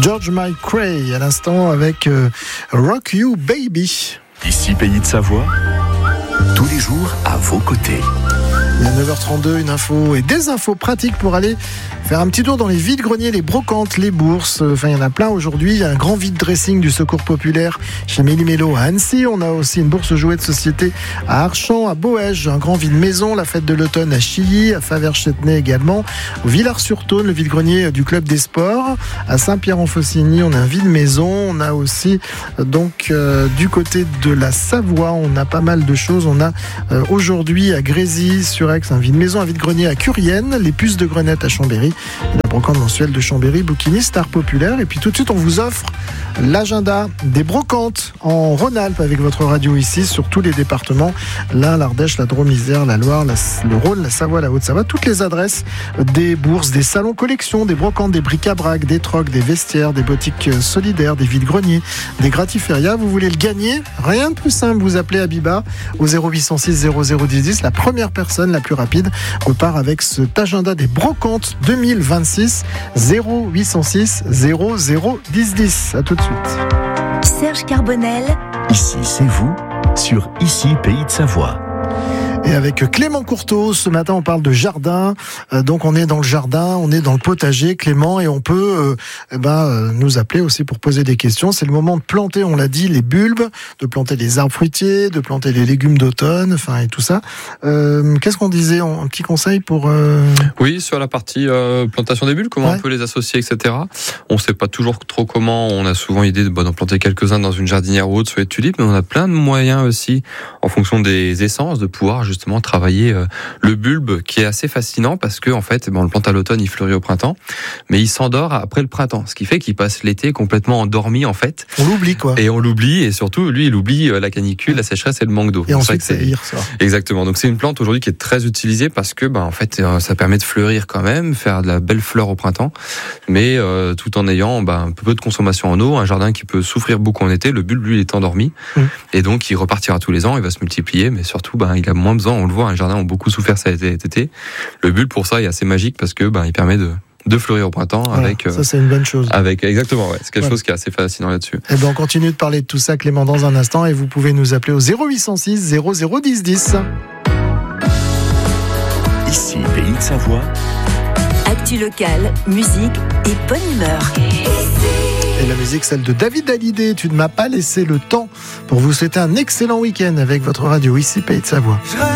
George McRae à l'instant avec Rock You Baby. Ici Pays de Savoie, tous les jours à vos côtés. Il y a 9h32, une info et des infos pratiques pour aller faire un petit tour dans les vides-greniers, les brocantes, les bourses. Enfin, il y en a plein aujourd'hui. Il y a un grand vide-dressing du Secours Populaire chez Méli-Mélo à Annecy. On a aussi une bourse jouets de société à Archamps, à Boëge, un grand vide-maison, la fête de l'automne à Chilly, à Faverges-Chêtenay également, au Villars-sur-Thône, le vide-grenier du Club des Sports. À Saint-Pierre-en-Faucigny, on a un vide-maison. On a aussi, du côté de la Savoie, on a pas mal de choses. On a aujourd'hui à Grésy, sur Aix, un vide-maison, un vide-grenier à Curienne, les puces de Grenette à Chambéry, la brocante mensuelle de Chambéry, bouquiniste, art populaire. Et puis tout de suite, on vous offre l'agenda des brocantes en Rhône-Alpes avec votre radio ici sur tous les départements, l'Ain, l'Ardèche, la Drôme, l'Isère, la Loire, le Rhône, la Savoie, la Haute-Savoie, toutes les adresses des bourses, des salons collections, des brocantes, des bric-à-brac, des trocs, des vestiaires, des boutiques solidaires, des vides-greniers, des gratiférias. Vous voulez le gagner? Rien de plus simple, vous appelez Abiba au 0806 001010. La première personne la plus rapide repart avec cet agenda des brocantes 2026 0806 001010. À tout de suite. Serge Carbonel. Ici c'est vous, sur Ici Pays de Savoie. Et avec Clément Courteau, ce matin on parle de jardin, donc on est dans le jardin, on est dans le potager, Clément, et on peut nous appeler aussi pour poser des questions. C'est le moment de planter, on l'a dit, les bulbes, de planter les arbres fruitiers, de planter les légumes d'automne, enfin et tout ça. Qu'est-ce qu'on disait, un petit conseil pour... Oui, sur la partie plantation des bulbes, comment on peut les associer, etc. On ne sait pas toujours trop comment, on a souvent l'idée d'en planter quelques-uns dans une jardinière ou autre sur les tulipes, mais on a plein de moyens aussi, en fonction des essences, de pouvoir justement travailler le bulbe, qui est assez fascinant parce que en fait, on le plante à l'automne, il fleurit au printemps, mais il s'endort après le printemps, ce qui fait qu'il passe l'été complètement endormi en fait. On l'oublie quoi. Et on l'oublie, et surtout lui, il oublie la canicule, la sécheresse et le manque d'eau. Et ensuite ça vire ça. Exactement. Donc c'est une plante aujourd'hui qui est très utilisée parce que en fait ça permet de fleurir quand même, faire de la belle fleur au printemps, mais tout en ayant un peu de consommation en eau. Un jardin qui peut souffrir beaucoup en été, le bulbe lui il est endormi et donc il repartira tous les ans, il va se multiplier, mais surtout il a moins besoin, on le voit, un jardin ont beaucoup souffert cet été. Le bulbe pour ça est assez magique parce que il permet de fleurir au printemps. Voilà, avec ça c'est une bonne chose. Exactement, c'est quelque chose qui est assez fascinant là-dessus. Et on continue de parler de tout ça, Clément, dans un instant, et vous pouvez nous appeler au 0806 001010. Ici Pays de Savoie. Actu locale, musique et bonne humeur. Et la musique, celle de David Hallyday. Tu ne m'as pas laissé le temps pour vous souhaiter un excellent week-end avec votre radio ici Pays de Savoie.